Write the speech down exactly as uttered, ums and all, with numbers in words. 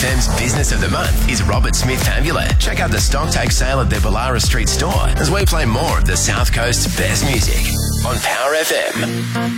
M's Business of the Month is Robert Smith Fabula. Check out the stock take sale at their Ballara Street store as we play more of the South Coast's best music on Power F M.